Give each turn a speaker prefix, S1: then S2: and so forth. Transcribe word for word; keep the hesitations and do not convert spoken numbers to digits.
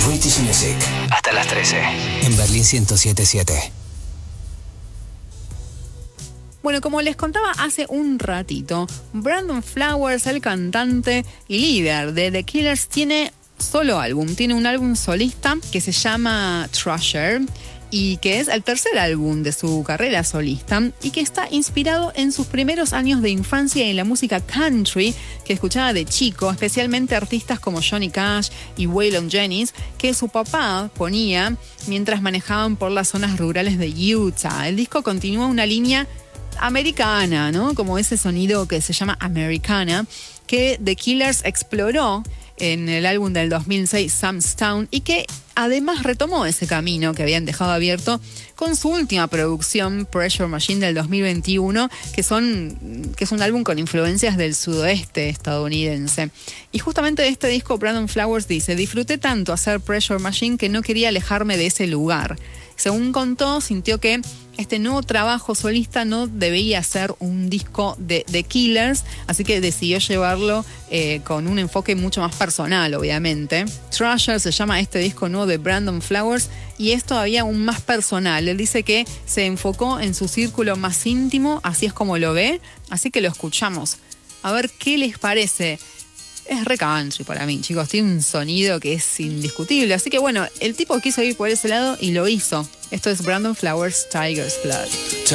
S1: British Music. Hasta las trece. En Berlín ciento siete punto siete.
S2: Bueno, como les contaba hace un ratito, Brandon Flowers, el cantante y líder de The Killers, tiene solo álbum. Tiene un álbum solista que se llama Treasure y que es el tercer álbum de su carrera solista y que está inspirado en sus primeros años de infancia y en la música country que escuchaba de chico, especialmente artistas como Johnny Cash y Waylon Jennings, que su papá ponía mientras manejaban por las zonas rurales de Utah. El disco continúa una línea americana, ¿no? Como ese sonido que se llama Americana, que The Killers exploró en el álbum del dos mil seis, Sam's Town, y que además retomó ese camino que habían dejado abierto con su última producción, Pressure Machine, del dos mil veintiuno, que, son, que es un álbum con influencias del sudoeste estadounidense. Y justamente de este disco, Brandon Flowers dice: disfruté tanto hacer Pressure Machine que no quería alejarme de ese lugar. Según contó, sintió que este nuevo trabajo solista no debía ser un disco de The Killers, así que decidió llevarlo eh, con un enfoque mucho más personal, obviamente. Treasure se llama este disco nuevo de Brandon Flowers y es todavía aún más personal. Él dice que se enfocó en su círculo más íntimo, así es como lo ve, así que lo escuchamos. A ver qué les parece. Es re country para mí, chicos. Tiene un sonido que es indiscutible. Así que bueno, el tipo quiso ir por ese lado y lo hizo. Esto es Brandon Flowers, Tiger's Blood.